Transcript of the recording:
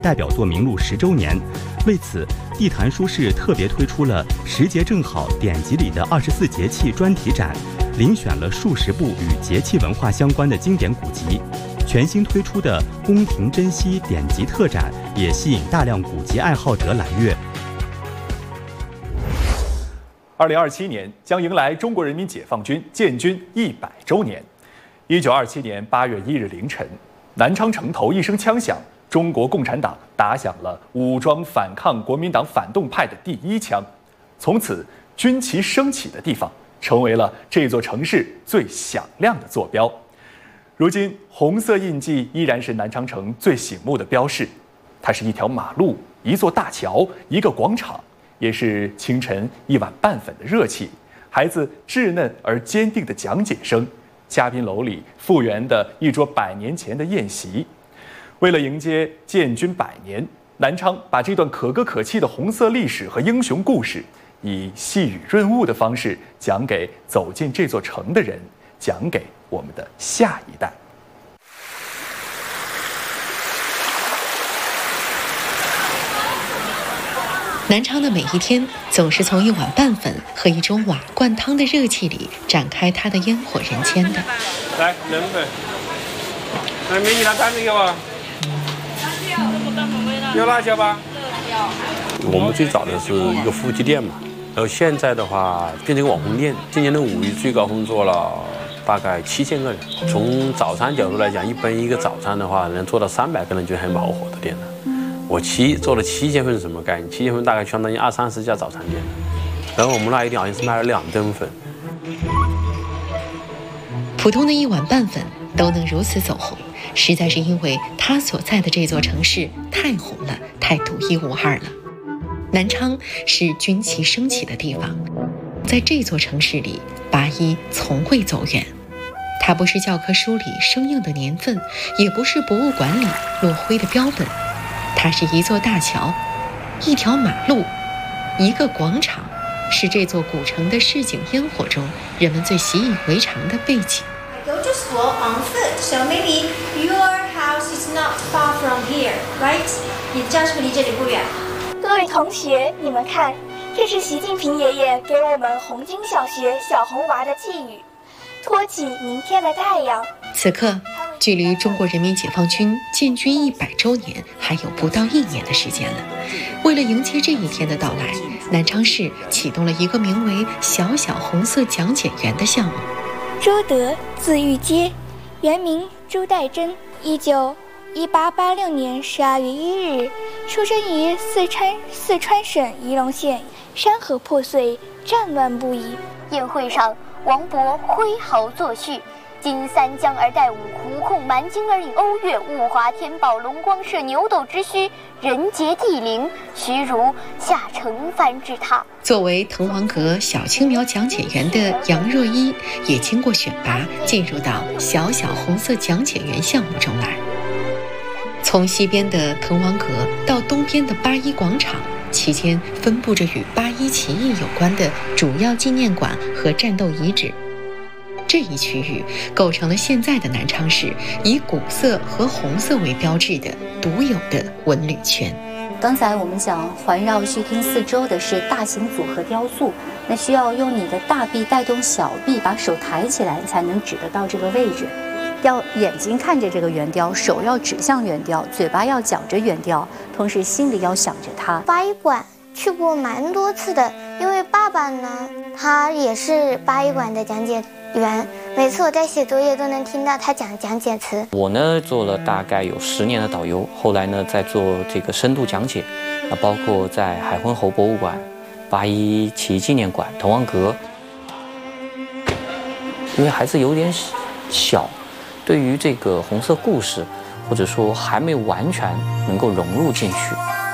代表作名录10周年。为此，地坛书市特别推出了10节正好典籍里的24节气专题展，遴选了数十部与节气文化相关的经典古籍。全新推出的宫廷珍稀典籍特展也吸引大量古籍爱好者揽阅。 2027年将迎来中国人民解放军建军100周年。1927年8月1日凌晨，南昌城头一声枪响，中国共产党打响了武装反抗国民党反动派的第一枪。从此，军旗升起的地方成为了这座城市最响亮的坐标。如今，红色印记依然是南昌城最醒目的标识。它是一条马路、一座大桥、一个广场，也是清晨1碗拌粉的热气，孩子稚嫩而坚定的讲解声，嘉宾楼里复原的一桌100年前的宴席。为了迎接建军100年，南昌把这段可歌可泣的红色历史和英雄故事，以细雨润物的方式讲给走进这座城的人，讲给我们的下一代。 南昌的每一天总是从1碗拌粉和一盅瓦罐汤的热气里展开它的烟火人间的。 来，2份。来，美女，拿单子给我。有辣椒吧？ 我们最早的是一个夫妻店嘛，然后现在的话变成一个网红店。今年的5一最高峰做了大概7000个人。从早餐角度来讲，一般一个早餐的话能做到300个人就很恼火的店了。我做了7000份是什么概念？7000份大概相当于20-30家早餐店。然后我们那一店好像是卖了2吨粉。 普通的1碗拌粉都能如此走红，实在是因为它所在的这座城市太红了，太独一无二了。南昌是军旗升起的地方，在这座城市里，81从未走远。它不是教科书里生硬的年份，也不是博物馆里落灰的标本，它是一座大桥，一条马路，一个广场，是这座古城的市井烟火中人们最习以为常的背景。 Go to school on foot, so maybe your house is not far from here, right? 你家是不是离这里不远？ 各位同学，你们看，这是习近平爷爷给我们红军小学小红娃的寄语：托起明天的太阳。 此刻，距离中国人民解放军建军100周年还有不到1年的时间了。为了迎接这一天的到来，南昌市启动了一个名为“小小红色讲解员”的项目。 朱德，字玉阶，原名朱代珍，1886年12月1日出生于四川省仪陇县。山河破碎，战乱不已。 宴会上，王勃挥毫作序：襟三江而带五湖，控蛮荆而引瓯越，物华天宝，龙光射牛斗之墟，人杰地灵，徐如下承帆之榻。 作为滕王阁小青苗讲解员的杨若一，也经过选拔，进入到小小红色讲解员项目中来。从西边的滕王阁到东边的81广场，期间分布着与81起义有关的主要纪念馆和战斗遗址。这一区域构成了现在的南昌市以古色和红色为标志的独有的文旅圈。 刚才我们讲环绕序厅4周的是大型组合雕塑，那需要用你的大臂带动小臂，把手抬起来才能指得到这个位置。要眼睛看着这个圆雕，手要指向圆雕，嘴巴要讲着圆雕，同时心里要想着它。 81馆去过蛮多次的，因为爸爸呢，他也是81馆的讲解员，每次我在写作业都能听到他讲讲解词。 我呢做了大概有10年的导游，后来呢在做这个深度讲解，包括在海昏侯博物馆、81起义纪念馆、滕王阁。因为孩子有点小，对于这个红色故事，或者说还没完全能够融入进去。